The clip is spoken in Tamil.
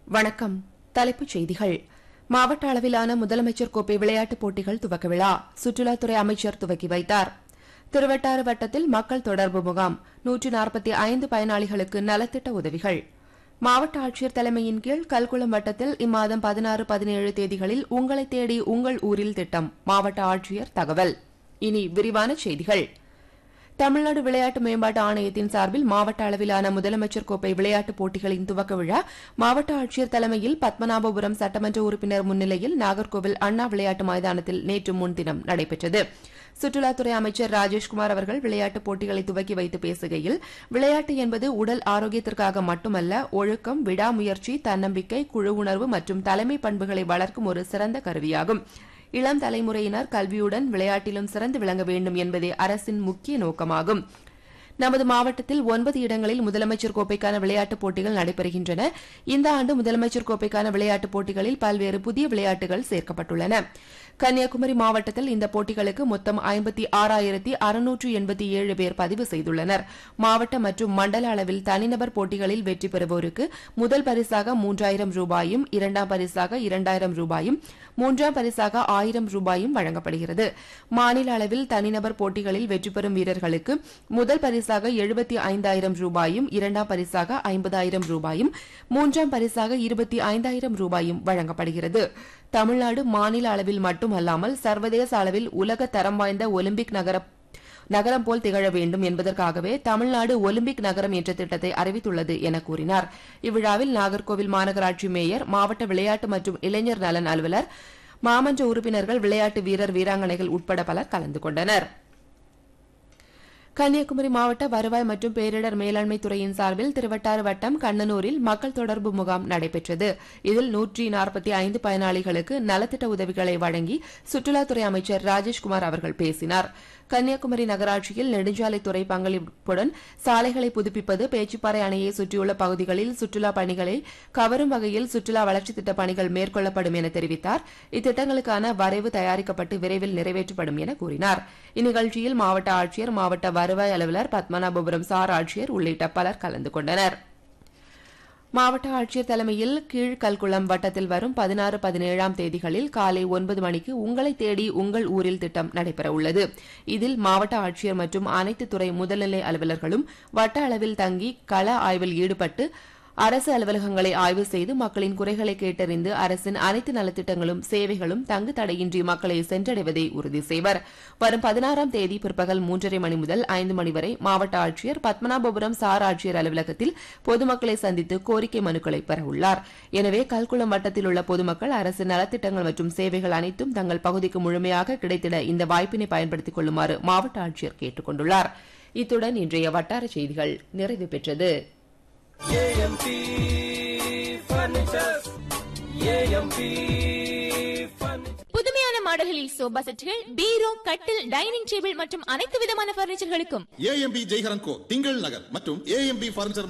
வணக்கம். தலைப்புச் செய்திகள். மாவட்ட அளவிலான முதலமைச்சர் கோப்பை விளையாட்டுப் போட்டிகள் துவக்க விழா சுற்றுலாத்துறை அமைச்சர் துவக்கி வைத்தார். திருவட்டாறு வட்டத்தில் மக்கள் தொடர்பு முகாம் 145 பயனாளிகளுக்கு நலத்திட்ட உதவிகள். மாவட்ட ஆட்சியர் தலைமையின் கீழ் கல்குளம் வட்டத்தில் இம்மாதம் 16, 17 தேதிகளில் உங்களை தேடி உங்கள் ஊரில் திட்டம். மாவட்ட ஆட்சியர் தகவல். இனி விரிவான செய்திகள். தமிழ்நாடு விளையாட்டு மேம்பாட்டு ஆணையத்தின் சார்பில் மாவட்ட அளவிலான முதலமைச்சர் கோப்பை விளையாட்டுப் போட்டிகளின் துவக்க விழா மாவட்ட ஆட்சியர் தலைமையில் பத்மநாபபுரம் சட்டமன்ற உறுப்பினர் முன்னிலையில் நாகர்கோவில் அண்ணா விளையாட்டு மைதானத்தில் நேற்று முன்தினம் நடைபெற்றது. சுற்றுலாத்துறை அமைச்சர் ராஜேஷ்குமார் அவர்கள் விளையாட்டுப் போட்டிகளை துவக்கி வைத்து பேசுகையில், விளையாட்டு என்பது உடல் ஆரோக்கியத்திற்காக மட்டுமல்ல, ஒழுக்கம், விடாமுயற்சி, தன்னம்பிக்கை, குழு உணர்வு மற்றும் தலைமை பண்புகளை வளர்க்கும் ஒரு சிறந்த கருவியாகும். இளம் தலைமுறையினர் கல்வியுடன் விளையாட்டிலும் சிறந்து விளங்க வேண்டும் என்பதே அரசின் முக்கிய நோக்கமாகும். நமது மாவட்டத்தில் 9 இடங்களில் முதலமைச்சர் கோப்பைக்கான விளையாட்டுப் போட்டிகள் நடைபெறுகின்றன. இந்த ஆண்டு முதலமைச்சர் கோப்பைக்கான விளையாட்டுப் போட்டிகளில் பல்வேறு புதிய விளையாட்டுகள் சேர்க்கப்பட்டுள்ளன. கன்னியாகுமரி மாவட்டத்தில் இந்த போட்டிகளுக்கு மொத்தம் 56,687 பேர் பதிவு செய்துள்ளனர். மாவட்ட மற்றும் மண்டல அளவில் தனிநபர் போட்டிகளில் வெற்றி பெறுவோருக்கு முதல் பரிசாக 3,000 ரூபாயும், இரண்டாம் பரிசாக 2,000 ரூபாயும், மூன்றாம் பரிசாக 1,000 ரூபாயும் வழங்கப்படுகிறது. மாநில அளவில் தனிநபர் போட்டிகளில் வெற்றி பெறும் வீரர்களுக்கு முதல் பரிசாக 75,000 ரூபாயும், இரண்டாம் பரிசாக 50,000 ரூபாயும், மூன்றாம் பரிசாக 25,000 ரூபாயும் வழங்கப்படுகிறது. தமிழ்நாடு மாநில அளவில் மட்டுமல்லாமல் சர்வதேச அளவில் உலக தரம் வாய்ந்த ஒலிம்பிக் நகரம் போல் திகழ வேண்டும் என்பதற்காகவே தமிழ்நாடு ஒலிம்பிக் நகரம் என்ற திட்டத்தை அறிவித்துள்ளது என கூறினார். இவ்விழாவில் நாகர்கோவில் மாநகராட்சி மேயர், மாவட்ட விளையாட்டு மற்றும் இளைஞர் நலன் அலுவலர், மாமன்ற உறுப்பினர்கள், விளையாட்டு வீரர் வீராங்கனைகள் உட்பட பலர் கலந்து கொண்டனர். கன்னியாகுமரி மாவட்ட வருவாய் மற்றும் பேரிடர் மேலாண்மை துறையின் சார்பில் திருவட்டாறு வட்டம் கண்ணனூரில் மக்கள் தொடர்பு முகாம் நடைபெற்றது. இதில் 145 பயனாளிகளுக்கு நலத்திட்ட உதவிகளை வழங்கி சுற்றுலாத்துறை அமைச்சர் ராஜேஷ்குமார் அவர்கள் பேசினார். கன்னியாகுமரி நகராட்சியில் நெடுஞ்சாலைத்துறை பங்களிப்புடன் சாலைகளை புதுப்பிப்பது, பேச்சிப்பாறை அணையை சுற்றியுள்ள பகுதிகளில் சுற்றுலா பணிகளை கவரும் வகையில் சுற்றுலா வளர்ச்சித் திட்டப் பணிகள் மேற்கொள்ளப்படும் என தெரிவித்தார். இத்திட்டங்களுக்கான வரைவு தயாரிக்கப்பட்டு விரைவில் நிறைவேற்றப்படும் என கூறினார். இந்நிகழ்ச்சியில் மாவட்ட ஆட்சியர், மாவட்ட வருவாய் அலுவலர், பத்மநாபபுரம் சார் ஆட்சியர் உள்ளிட்ட பலர் கலந்து கொண்டனர். மாவட்ட ஆட்சியர் தலைமையில் கீழ்கல்குளம் வட்டத்தில் வரும் 16, 17 தேதிகளில் காலை 9 மணிக்கு உங்களை தேடி உங்கள் ஊரில் திட்டம் நடைபெறவுள்ளது. இதில் மாவட்ட ஆட்சியர் மற்றும் அனைத்து துறை முதல்நிலை அலுவலர்களும் வட்ட அளவில் தங்கி கள ஆய்வில் ஈடுபட்டு அரசு அலுவலகங்களை ஆய்வு செய்து மக்களின் குறைகளை கேட்டறிந்து அரசின் அனைத்து நலத்திட்டங்களும் சேவைகளும் தங்கு தடையின்றி மக்களை சென்றடைவதை உறுதி செய்வர். வரும் 16 தேதி பிற்பகல் 3:30 மணி முதல் 5 மணி வரை மாவட்ட ஆட்சியர் பத்மநாபபுரம் சார் ஆட்சியர் அலுவலகத்தில் பொதுமக்களை சந்தித்து கோரிக்கை மனுக்களை பெறவுள்ளார். எனவே கல்குளம் வட்டத்தில் உள்ள பொதுமக்கள் அரசின் நலத்திட்டங்கள் மற்றும் சேவைகள் அனைத்தும் தங்கள் பகுதிக்கு முழுமையாக கிடைத்திட இந்த வாய்ப்பினை பயன்படுத்திக் கொள்ளுமாறு மாவட்ட ஆட்சியர் கேட்டுக் கொண்டுள்ளார். இத்துடன் இன்றைய வட்டார செய்திகள் நிறைவு பெற்றது. AMP Furnitures. AMP Furnitures. புதுமையான மாடல்களில் சோபா செட்டுகள், பீரோ, கட்டில், டைனிங் டேபிள் மற்றும் அனைத்து விதமான பர்னிச்சர்களுக்கும் AMP ஜெய்ஹரன் கோ திங்கள் நகர் மற்றும் AMP Furniture